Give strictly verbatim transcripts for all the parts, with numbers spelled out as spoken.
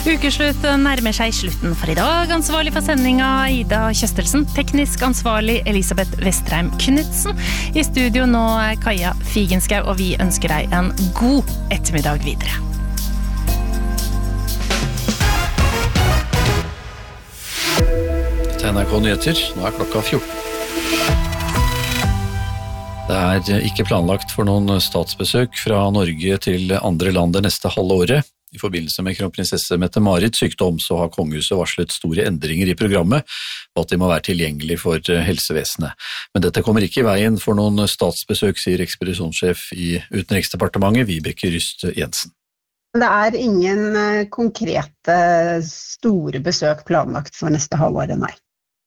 Ukeslutt nærmer seg slutten for i dag. Ansvarlig for sendinga Ida Kjøstelsen, teknisk ansvarlig Elisabeth Vestreim Knudsen. I studio nå Kaja Figenschou, og vi ønsker deg en god ettermiddag videre. N R K Nyheter, nå er klokka fjorten. Det er ikke planlagt for noen statsbesøk fra Norge til andre land det neste halve året. I forbindelse med kronprinsesse Mette-Marits sykdom så har kongehuset varslet store endringer i programmet, og at de må være tilgjengelig for helsevesenet. Men dette kommer ikke i veien for noen statsbesøk, sier ekspedisjonssjef i Utenriksdepartementet, Vibeke Ryst Jensen. Det er ingen konkrete store besøk planlagt for neste halvåret, nei.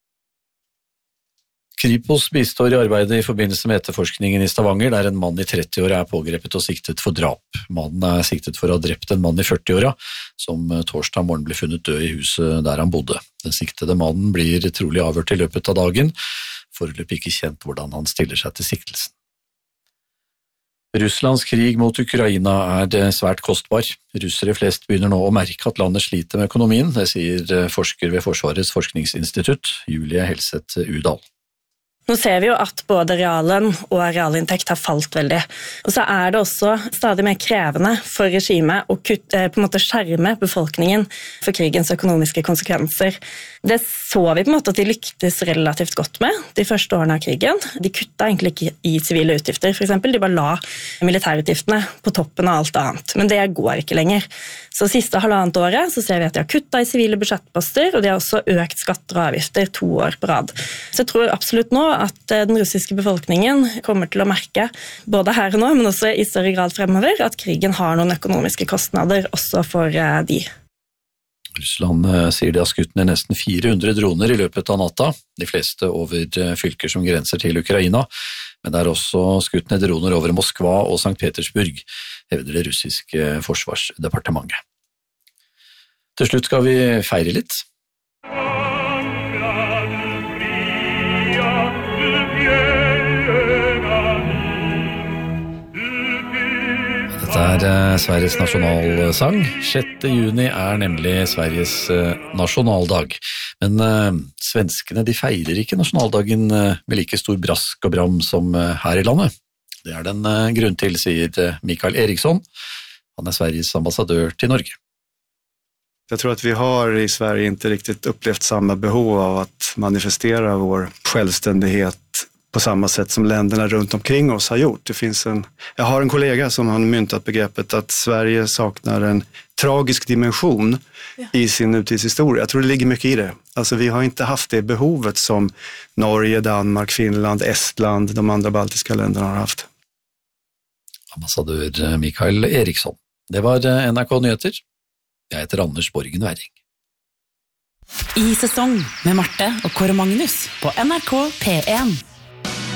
Kripos bistår i arbeidet i forbindelse med etterforskningen i Stavanger, der en mann i tretti-åra er pågrepet og siktet for drap. Mannen er siktet for å ha drept en mann i førti-åra, som torsdag morgen ble funnet død i huset der han bodde. Den siktede mannen blir trolig avhørt i løpet av dagen, foreløpig ikke kjent hvordan han stiller seg til siktelsen. Russlands krig mot Ukraina er svært kostbar. Russere flest begynner nå å merke at landet sliter med økonomien, det sier forsker ved Forsvarets forskningsinstitutt, Julie Helseth Udal. Nå ser vi jo at både realen og realinntekt har falt veldig. Og så er det også stadig mer krevende for regimet å kutte, på en måte skjerme befolkningen for krigens økonomiske konsekvenser. Det så vi på en måte at de lyktes relativt godt med de første årene av krigen. De kutta egentlig ikke i sivile utgifter, for eksempel. De bare la militærutgiftene på toppen av alt annet. Men det går ikke lenger. Så siste halvannet året så ser vi at de har kuttet i sivile budsjettposter, og de har også økt skatter og avgifter to år på rad. Så jeg tror absolutt nå at den russiske befolkningen kommer til å merke, både her og nå, men også i større grad fremover, at krigen har noen økonomiske kostnader også for de. Russland sier de har skutt ned nesten fire hundre droner i løpet av natta, de fleste over fylker som grenser til Ukraina, men det er også skutt ned droner over Moskva og Sankt Petersburg, hevder det russiske forsvarsdepartementet. Til slutt skal vi feire litt. Dette er Sveriges nasjonalsang. sjette juni er nemlig Sveriges nasjonaldag. Men uh, svenskene de feirer ikke nasjonaldagen uh, med like stor brask og bram som uh, her i landet. Det er den uh, grunn til, sier uh, Mikael Eriksson. Han er Sveriges ambassadør til Norge. Jag tror att vi har i Sverige inte riktigt upplevt samma behov av att manifestera vår självständighet på samma sätt som länderna runt omkring oss har gjort. Det finns en, jag har en kollega som har myntat begreppet att Sverige saknar en tragisk dimension ja. I sin nutidshistoria. Jag tror det ligger mycket i det. Alltså vi har inte haft det behovet som Norge, Danmark, Finland, Estland, de andra baltiska länderna har haft. Ambassadør Mikael Eriksson. Det var N R K Nyheter. Jeg heter Anders Borgen Werring. I sesong med Marte og Kåre Magnus på N R K P en.